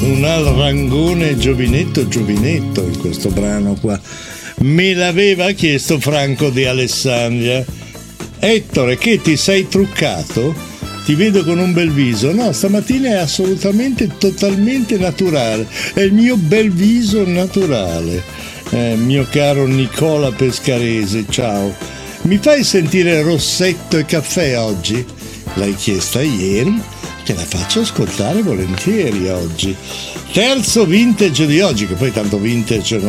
un alrangone giovinetto in questo brano qua. Me l'aveva chiesto Franco di Alessandria. Ettore, che ti sei truccato? Ti vedo con un bel viso. No, stamattina è assolutamente, totalmente naturale. È il mio bel viso naturale. Mio caro Nicola Pescarese, ciao. Mi fai sentire Rossetto e Caffè oggi? L'hai chiesta ieri? Te la faccio ascoltare volentieri oggi. Terzo vintage di oggi, che poi tanto vintage